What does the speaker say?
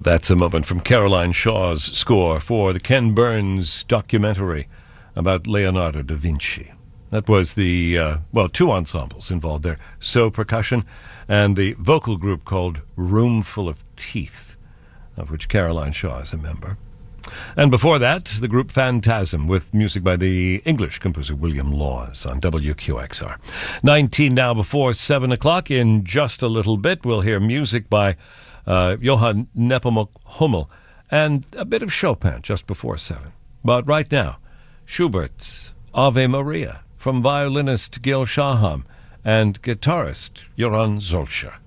That's a moment from Caroline Shaw's score for the Ken Burns documentary about Leonardo da Vinci. That was the, two ensembles involved there. So Percussion and the vocal group called Roomful of Teeth, of which Caroline Shaw is a member. And before that, the group Phantasm with music by the English composer William Laws on WQXR. 19 now before 7 o'clock. In just a little bit, we'll hear music by Johann Nepomuk Hummel and a bit of Chopin just before 7. But right now, Schubert's Ave Maria from violinist Gil Shaham and guitarist Joran Zolcher.